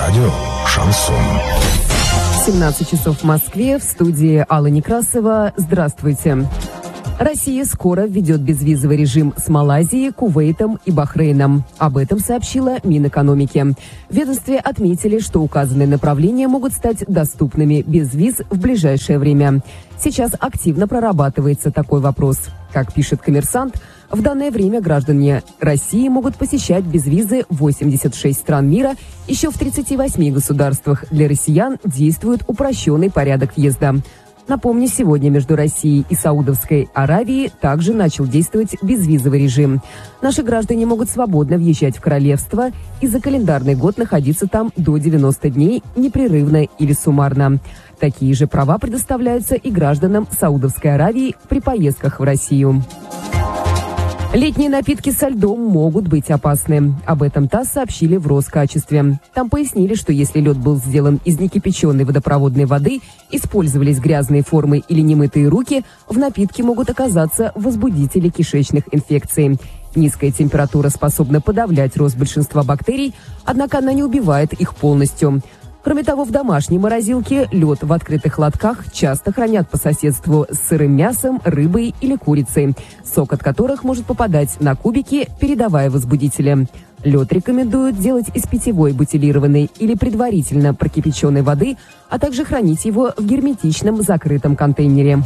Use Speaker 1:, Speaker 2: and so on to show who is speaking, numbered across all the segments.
Speaker 1: Радио «Шансон».
Speaker 2: 17 часов в Москве, в студии Алла Некрасова. Здравствуйте. Россия скоро введет безвизовый режим с Малайзией, Кувейтом и Бахрейном. Об этом сообщила Минэкономики. В ведомстве отметили, что указанные направления могут стать доступными без виз в ближайшее время. Сейчас активно прорабатывается такой вопрос. Как пишет «Коммерсант», в данное время граждане России могут посещать без визы 86 стран мира. Еще в 38 государствах для россиян действует упрощенный порядок въезда. Напомню, сегодня между Россией и Саудовской Аравией также начал действовать безвизовый режим. Наши граждане могут свободно въезжать в королевство и за календарный год находиться там до 90 дней непрерывно или суммарно. Такие же права предоставляются и гражданам Саудовской Аравии при поездках в Россию. Летние напитки со льдом могут быть опасны. Об этом ТАСС сообщили в Роскачестве. Там пояснили, что если лед был сделан из некипяченой водопроводной воды, использовались грязные формы или немытые руки, в напитке могут оказаться возбудители кишечных инфекций. Низкая температура способна подавлять рост большинства бактерий, однако она не убивает их полностью. Кроме того, в домашней морозилке лед в открытых лотках часто хранят по соседству с сырым мясом, рыбой или курицей, сок от которых может попадать на кубики, передавая возбудители. Лед рекомендуют делать из питьевой бутилированной или предварительно прокипяченной воды, а также хранить его в герметичном закрытом контейнере.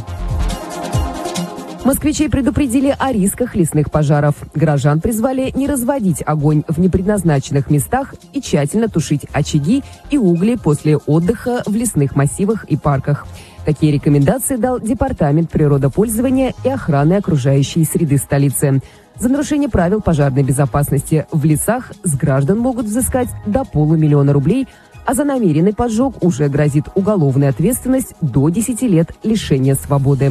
Speaker 2: Москвичей предупредили о рисках лесных пожаров. Горожан призвали не разводить огонь в непредназначенных местах и тщательно тушить очаги и угли после отдыха в лесных массивах и парках. Такие рекомендации дал Департамент природопользования и охраны окружающей среды столицы. За нарушение правил пожарной безопасности в лесах с граждан могут взыскать до 500 000 рублей, а за намеренный поджог уже грозит уголовная ответственность до 10 лет лишения свободы.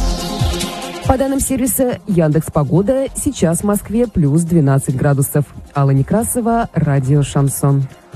Speaker 2: По данным сервиса Яндекс.Погода, сейчас в Москве плюс 12 градусов. Алла Некрасова, радио «Шансон».